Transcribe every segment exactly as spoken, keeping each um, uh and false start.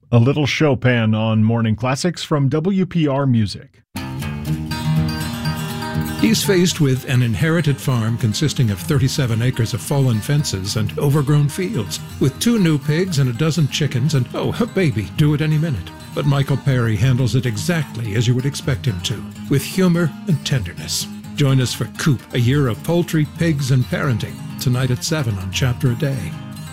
A little Chopin on Morning Classics from W P R Music. He's faced with an inherited farm consisting of thirty-seven acres of fallen fences and overgrown fields, with two new pigs and a dozen chickens and, oh, a baby due at any minute. But Michael Perry handles it exactly as you would expect him to, with humor and tenderness. Join us for Coop, a year of poultry, pigs, and parenting, tonight at seven on Chapter a Day.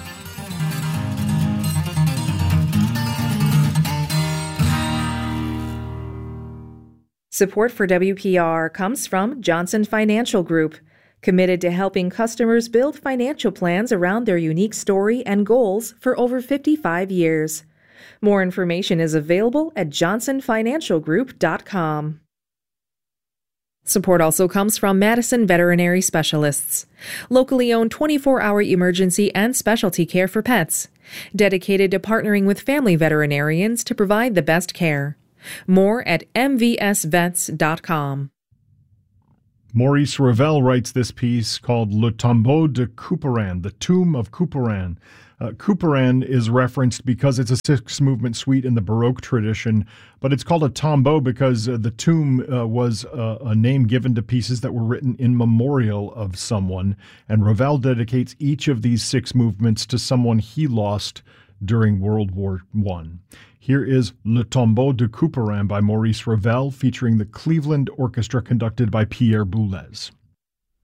Support for W P R comes from Johnson Financial Group, committed to helping customers build financial plans around their unique story and goals for over fifty-five years. More information is available at johnson financial group dot com. Support also comes from Madison Veterinary Specialists, locally owned twenty-four hour emergency and specialty care for pets, dedicated to partnering with family veterinarians to provide the best care. More at m v s vets dot com. Maurice Ravel writes this piece called Le Tombeau de Couperin, the Tomb of Couperin. Uh, Couperin is referenced because it's a six-movement suite in the Baroque tradition, but it's called a tombeau because uh, the tomb uh, was uh, a name given to pieces that were written in memorial of someone, and Ravel dedicates each of these six movements to someone he lost during World War One. Here is Le Tombeau de Couperin by Maurice Ravel, featuring the Cleveland Orchestra conducted by Pierre Boulez.